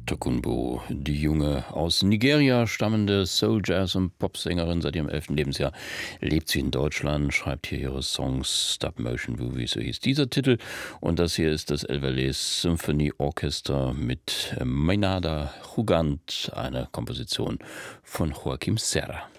Tokunboh, die junge aus Nigeria stammende Soul-, Jazz- und Popsängerin. Seit ihrem 11. Lebensjahr lebt sie in Deutschland, schreibt hier ihre Songs, Stop-Motion-Movie, so hieß dieser Titel. Und das hier ist das Elverles Symphony Orchester mit Mainada Jugand, eine Komposition von Joaquim Serra.